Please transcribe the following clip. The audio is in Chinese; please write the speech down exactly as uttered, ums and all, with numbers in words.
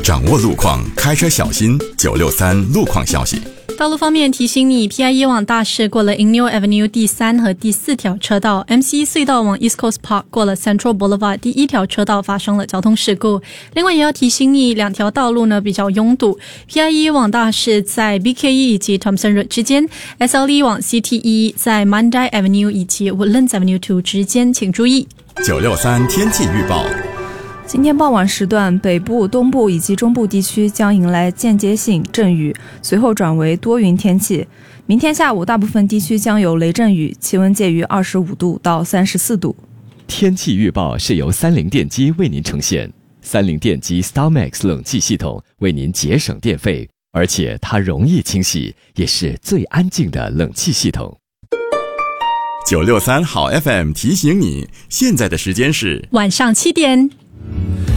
掌握路况，开车小心。九六三路况消息。 道路方面提醒你 ，P I E 往大市过了 Inyo Avenue 第三和第四条车道 ，M C E 隧道往 East Coast Park 过了 Central Boulevard 第一条车道发生了交通事故。另外也要提醒你，两条道路呢比较拥堵 ，P I E 往大市在 B K E 以及 Thompson Road 之间 ，S L E 往 C T E 在 Mandai Avenue 以及 Woodlands Avenue 二之间，请注意。 九六三天气预报。 今天傍晚时段，北部、东部以及中部地区将迎来间接性阵雨，随后转为多云天气。明天下午，大部分地区将有雷阵雨，气温介于二十五度到三十四度。 天气预报是由三菱电机为您呈现。三菱电机 StarMax 冷气系统为您节省电费，而且它容易清洗，也是最安静的冷气系统。 九六三好 F M 提醒你，现在的时间是晚上七点。